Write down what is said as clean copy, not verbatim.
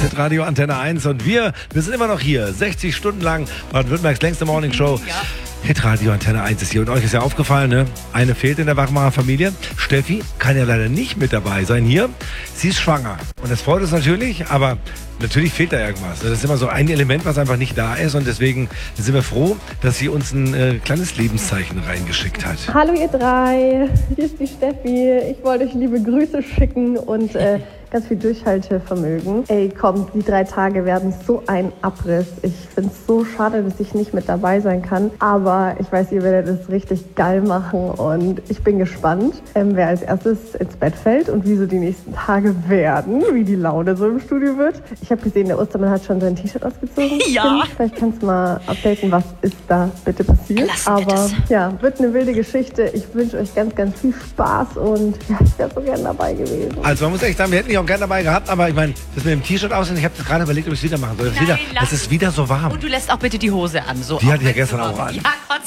Radio Antenne 1 und wir sind immer noch hier, 60 Stunden lang, Baden-Württembergs längste Morningshow. Ja. Hitradio Antenne 1 ist hier und euch ist ja aufgefallen, ne? Eine fehlt in der Wachmacher-Familie. Steffi kann ja leider nicht mit dabei sein hier. Sie ist schwanger und das freut uns natürlich, aber natürlich fehlt da irgendwas. Das ist immer so ein Element, was einfach nicht da ist und deswegen sind wir froh, dass sie uns ein kleines Lebenszeichen reingeschickt hat. Hallo ihr drei, hier ist die Steffi. Ich wollte euch liebe Grüße schicken und ganz viel Durchhaltevermögen. Ey, komm, die 3 Tage werden so ein Abriss. Ich finde es so schade, dass ich nicht mit dabei sein kann. Aber ich weiß, ihr werdet es richtig geil machen und ich bin gespannt, wer als erstes ins Bett fällt und wie so die nächsten Tage werden, wie die Laune so im Studio wird. Ich habe gesehen, der Ostermann hat schon sein T-Shirt ausgezogen. Ja. Vielleicht kannst du mal updaten, was ist da bitte passiert. Lassen wir das. Ja, wird eine wilde Geschichte. Ich wünsche euch ganz, ganz viel Spaß und ja, ich wäre so gern dabei gewesen. Also man muss echt sagen, wir hätten dich auch gerne dabei gehabt, aber ich meine, das mit dem T-Shirt aussehen, ich habe gerade überlegt, ob ich es wieder machen soll. Nein, Es ist wieder so warm. Und du lässt auch bitte die Hose an. So Die hatte ich ja wenn's gestern so auch warm an. ist. Ja, Gott